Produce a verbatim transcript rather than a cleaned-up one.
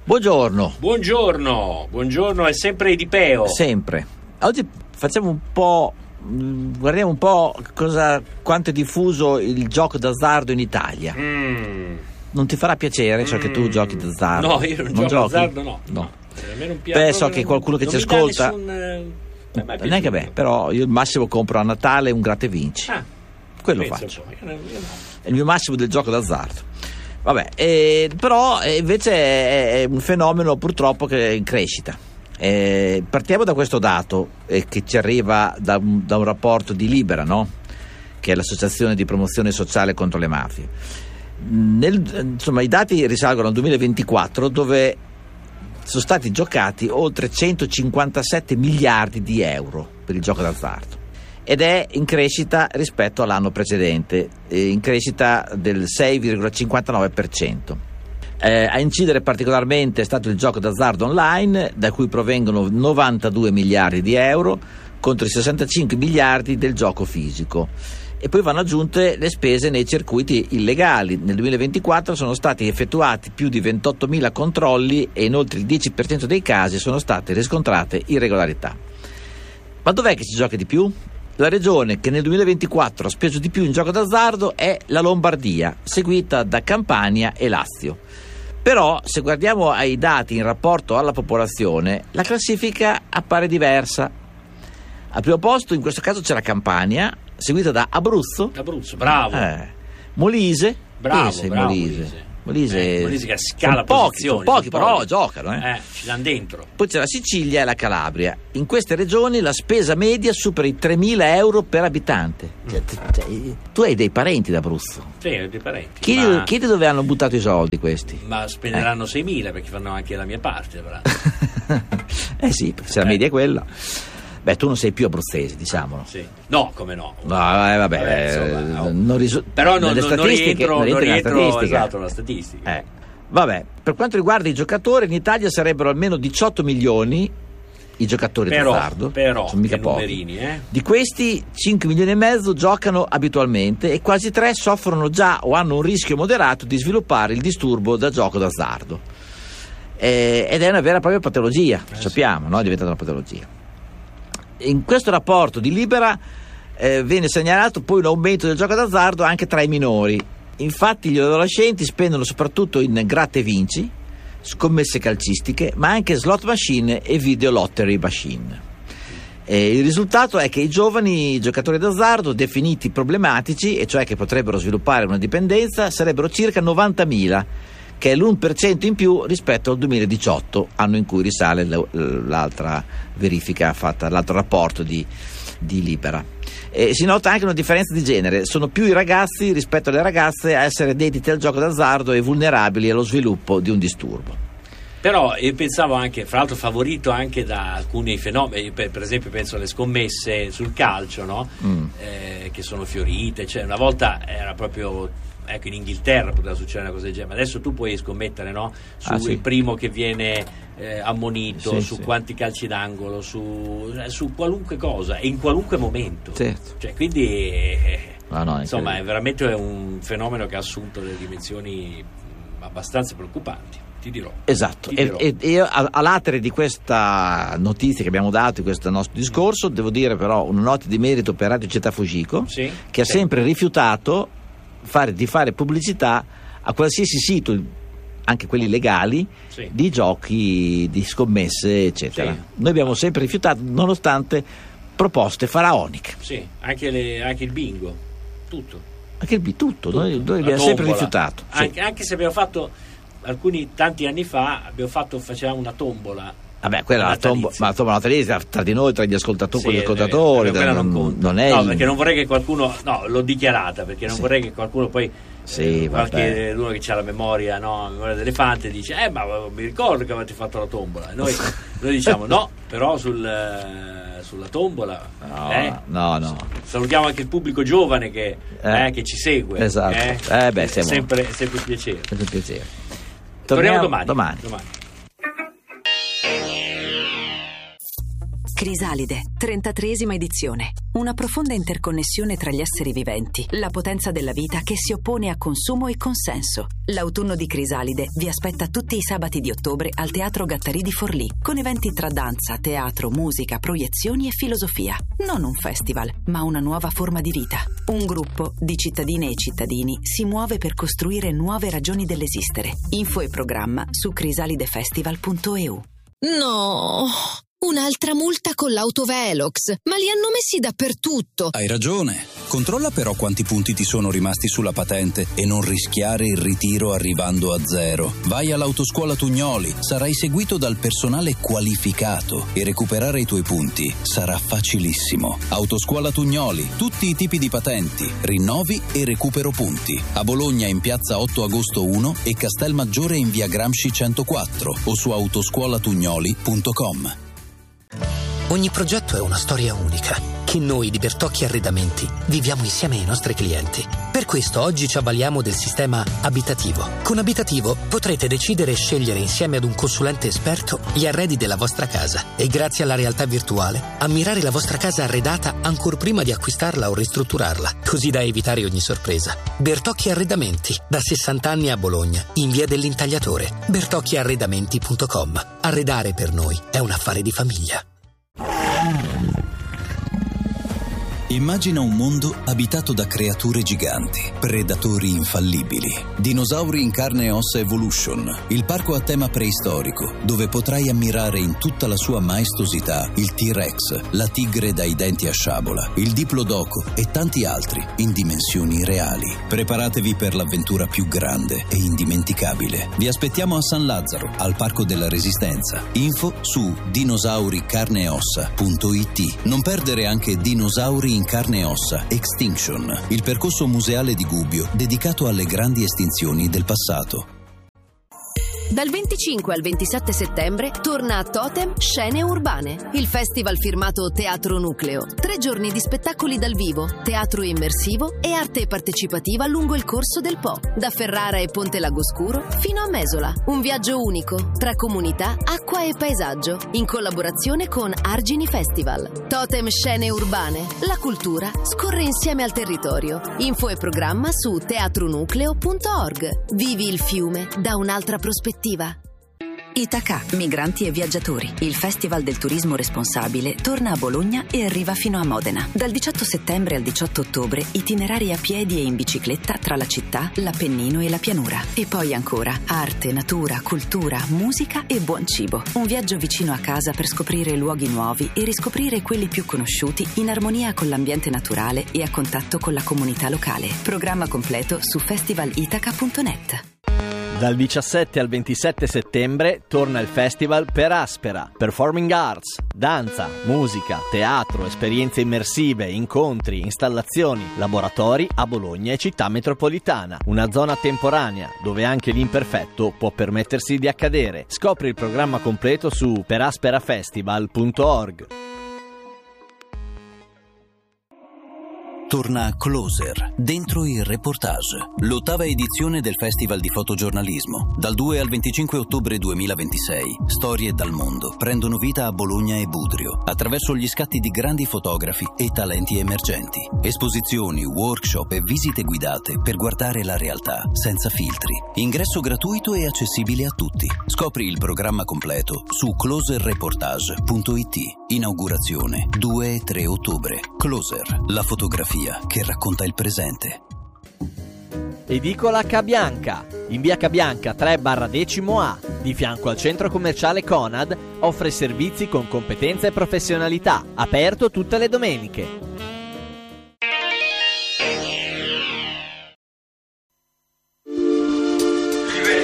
Buongiorno. Buongiorno, buongiorno, è sempre Edipeo. Sempre. Oggi facciamo un po', guardiamo un po' cosa, quanto è diffuso il gioco d'azzardo in Italia. Mm. Non ti farà piacere, cioè mm. che tu giochi d'azzardo? No, io non, non gioco giochi? d'azzardo, no. No. no. Un piano, Beh, so che qualcuno che ci ascolta. Nessun, eh, neanche me, però io al massimo compro a Natale un gratta e vinci. Ah, quello faccio. Io, io no. È il mio massimo del gioco d'azzardo. Vabbè, eh, però eh, invece è, è un fenomeno purtroppo che è in crescita. Eh, partiamo da questo dato eh, che ci arriva da un, da un rapporto di Libera, no? Che è l'associazione di promozione sociale contro le mafie. Nel, insomma, i dati risalgono al duemilaventiquattro, dove sono stati giocati oltre centocinquantasette miliardi di euro per il gioco d'azzardo. Ed è in crescita rispetto all'anno precedente, in crescita del sei virgola cinquantanove per cento. Eh, a incidere particolarmente è stato il gioco d'azzardo online, da cui provengono novantadue miliardi di euro contro i sessantacinque miliardi del gioco fisico. E poi vanno aggiunte le spese nei circuiti illegali. Nel duemilaventiquattro sono stati effettuati più di ventottomila controlli e in oltre il dieci per cento dei casi sono state riscontrate irregolarità. Ma dov'è che si gioca di più? La regione che nel duemilaventiquattro ha speso di più in gioco d'azzardo è la Lombardia, seguita da Campania e Lazio. Però, se guardiamo ai dati in rapporto alla popolazione, la classifica appare diversa. Al primo posto, in questo caso, c'è la Campania, seguita da Abruzzo. Abruzzo, bravo. Eh, Molise. Bravo, Che bravo Molise. Molise. Molise, eh, Molise che scala pochi, posizioni. pochi però giocano. Eh. eh, ci danno dentro. Poi c'è la Sicilia e la Calabria. In queste regioni la spesa media supera i tremila euro per abitante. Cioè, cioè, tu hai dei parenti d'Abruzzo? Sì, hai dei parenti. Chiedi, ma... chiedi dove hanno buttato i soldi questi. Ma spenderanno eh. seimila perché fanno anche la mia parte. eh sì, perché se la media è quella. Beh, tu non sei più abruzzese, diciamolo. Sì. No, come no? No, eh, vabbè, vabbè insomma, eh, non risu- però non, non, non rientro, non rientro statistica. Esatto, la statistica. Eh. Vabbè, per quanto riguarda i giocatori, in Italia sarebbero almeno diciotto milioni i giocatori però, d'azzardo. Però, sono mica che pochi. numerini, eh? Di questi cinque milioni e mezzo giocano abitualmente e quasi tre soffrono già o hanno un rischio moderato di sviluppare il disturbo da gioco d'azzardo. Eh, ed è una vera e propria patologia, eh, sappiamo, sì, no? È diventata una patologia. In questo rapporto di Libera eh, viene segnalato poi un aumento del gioco d'azzardo anche tra i minori. Infatti gli adolescenti spendono soprattutto in gratta e vinci, scommesse calcistiche, ma anche slot machine e video lottery machine. E il risultato è che i giovani giocatori d'azzardo definiti problematici, e cioè che potrebbero sviluppare una dipendenza, sarebbero circa novantamila, che è l'uno per cento in più rispetto al duemiladiciotto, anno in cui risale l'altra verifica fatta, l'altro rapporto di, di Libera. E si nota anche una differenza di genere: sono più i ragazzi rispetto alle ragazze a essere dediti al gioco d'azzardo e vulnerabili allo sviluppo di un disturbo. Però io pensavo anche, fra l'altro favorito anche da alcuni fenomeni, per, per esempio penso alle scommesse sul calcio, no? Mm. Eh, che sono fiorite, cioè una volta era proprio... Ecco, in Inghilterra poteva succedere una cosa del genere, ma adesso tu puoi scommettere, no? Su ah, sì. il primo che viene eh, ammonito, sì, su sì. quanti calci d'angolo, su, su qualunque cosa e in qualunque momento. Certo. Cioè, quindi eh, ah, no, insomma è veramente un fenomeno che ha assunto delle dimensioni abbastanza preoccupanti. Ti dirò. Esatto, Ti e, dirò. e, e a latere di questa notizia che abbiamo dato, di questo nostro discorso, devo dire però una nota di merito per Radio Città Fugico, sì? che ha sì. sempre rifiutato Fare, di fare pubblicità a qualsiasi sito, anche quelli legali, sì. di giochi, di scommesse, eccetera. Sì. Noi abbiamo sempre rifiutato, nonostante proposte faraoniche. Sì, anche, le, anche il bingo, tutto. Anche il bingo, tutto. tutto. Noi, noi abbiamo sempre rifiutato. Anche, sì. anche se abbiamo fatto, alcuni tanti anni fa, abbiamo fatto, facevamo una tombola. Vabbè, quella la tombola, ma la tombola natalizia tra di noi, tra gli ascoltatori, sì, con gli ascoltatori, vero, non, non, non è. No, il... perché non vorrei che qualcuno, no, l'ho dichiarata, perché non sì. vorrei che qualcuno poi, sì, eh, qualche uno che ha la memoria, no, la memoria d'elefante, dice, eh, ma mi ricordo che avete fatto la tombola. Noi, noi diciamo no, però sul, eh, sulla tombola, no, eh, no, no. Salutiamo anche il pubblico giovane che, eh, eh, che ci segue. Esatto. Eh, eh beh, è sempre, sempre un piacere. Sempre un piacere. Torniamo, Torniamo domani. domani. domani. Crisalide, trentatreesima edizione. Una profonda interconnessione tra gli esseri viventi, la potenza della vita che si oppone a consumo e consenso. L'autunno di Crisalide vi aspetta tutti i sabati di ottobre al Teatro Gattari di Forlì, con eventi tra danza, teatro, musica, proiezioni e filosofia. Non un festival, ma una nuova forma di vita. Un gruppo di cittadine e cittadini si muove per costruire nuove ragioni dell'esistere. Info e programma su crisalidefestival punto e u. No! Un'altra multa con l'auto Velox, ma li hanno messi dappertutto. Hai ragione. Controlla però quanti punti ti sono rimasti sulla patente e non rischiare il ritiro arrivando a zero. Vai all'Autoscuola Tugnoli, sarai seguito dal personale qualificato e recuperare i tuoi punti sarà facilissimo. Autoscuola Tugnoli, tutti i tipi di patenti, rinnovi e recupero punti. A Bologna in piazza otto agosto uno e Castelmaggiore in via Gramsci centoquattro o su autoscuolatugnoli punto com. Ogni progetto è una storia unica che noi di Bertocchi Arredamenti viviamo insieme ai nostri clienti. Per questo oggi ci avvaliamo del sistema abitativo. Con Abitativo potrete decidere e scegliere insieme ad un consulente esperto gli arredi della vostra casa e grazie alla realtà virtuale ammirare la vostra casa arredata ancor prima di acquistarla o ristrutturarla, così da evitare ogni sorpresa. Bertocchi Arredamenti, da sessanta anni a Bologna, in via dell'Intagliatore. bertocchi arredamenti punto com. Arredare per noi è un affare di famiglia. Immagina un mondo abitato da creature giganti, predatori infallibili. Dinosauri in carne e ossa Evolution, il parco a tema preistorico, dove potrai ammirare in tutta la sua maestosità il T-Rex, la tigre dai denti a sciabola, il Diplodocus e tanti altri in dimensioni reali. Preparatevi per l'avventura più grande e indimenticabile. Vi aspettiamo a San Lazzaro, al Parco della Resistenza. Info su dinosauri carne e ossa punto it. Non perdere anche Dinosauri in carne e ossa Extinction, il percorso museale di Gubbio dedicato alle grandi estinzioni del passato. Dal venticinque al ventisette settembre torna a Totem Scene Urbane, il festival firmato Teatro Nucleo. Tre giorni di spettacoli dal vivo, teatro immersivo e arte partecipativa lungo il corso del Po, da Ferrara e Ponte Lagoscuro fino a Mesola. Un viaggio unico tra comunità, acqua e paesaggio, in collaborazione con Argini Festival. Totem Scene Urbane, la cultura scorre insieme al territorio. Info e programma su teatronucleo punto org. Vivi il fiume da un'altra prospettiva. Itaca, migranti e viaggiatori. Il Festival del Turismo Responsabile torna a Bologna e arriva fino a Modena. Dal diciotto settembre al diciotto ottobre, itinerari a piedi e in bicicletta tra la città, l'Appennino e la pianura. E poi ancora arte, natura, cultura, musica e buon cibo. Un viaggio vicino a casa per scoprire luoghi nuovi e riscoprire quelli più conosciuti in armonia con l'ambiente naturale e a contatto con la comunità locale. Programma completo su festival itaca punto net. Dal diciassette al ventisette settembre torna il festival Per Aspera, Performing Arts, danza, musica, teatro, esperienze immersive, incontri, installazioni, laboratori a Bologna e città metropolitana. Una zona temporanea dove anche l'imperfetto può permettersi di accadere. Scopri il programma completo su perasperafestival punto org. Torna Closer, dentro il reportage, l'ottava edizione del Festival di Fotogiornalismo. Dal due al venticinque ottobre duemilaventisei, storie dal mondo prendono vita a Bologna e Budrio, attraverso gli scatti di grandi fotografi e talenti emergenti. Esposizioni, workshop e visite guidate per guardare la realtà senza filtri. Ingresso gratuito e accessibile a tutti. Scopri il programma completo su closer reportage punto it. Inaugurazione due e tre ottobre. Closer, la fotografia che racconta il presente. Edicola Cabianca. In via Cabianca tre barra decimo A, di fianco al centro commerciale Conad, offre servizi con competenza e professionalità, aperto tutte le domeniche.